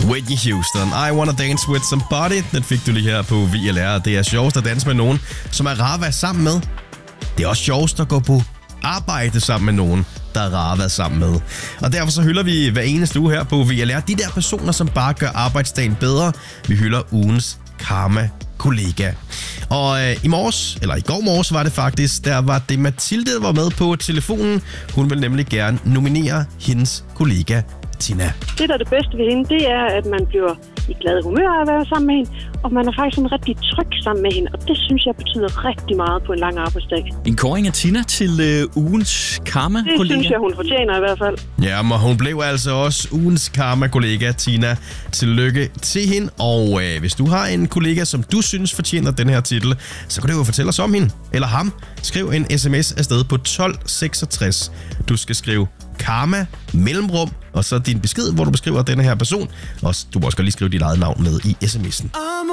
Whitney Houston, I Wanna Dance With Somebody. Den fik du lige her på VLR. Det er sjovest at danse med nogen, som er rare at være sammen med. Det er også sjovest at gå på arbejde sammen med nogen, der er rare at være sammen med. Og derfor så hylder vi hver eneste uge her på VLR de der personer, som bare gør arbejdsdagen bedre. Vi hylder ugens karma-kollega. Og i går morges var det faktisk, der var det Mathilde, der var med på telefonen. Hun vil nemlig gerne nominere hendes kollega Tina. Det, der er det bedste ved hende, det er, at man bliver i glad humør af at være sammen med hende, og man er faktisk sådan rigtig tryg sammen med hende, og det synes jeg betyder rigtig meget på en lang arbejdsdag. En kåring af Tina til ugens karma-kollega? Det synes jeg, hun fortjener i hvert fald. Ja, men hun blev altså også ugens karma-kollega, Tina. Tillykke til hende, og hvis du har en kollega, som du synes fortjener den her titel, så kan du jo fortælle os om hende, eller ham. Skriv en sms afsted på 1266. Du skal skrive karma, mellemrum, og så din besked, hvor du beskriver denne her person. Og du må også lige skrive dit eget navn med i sms'en.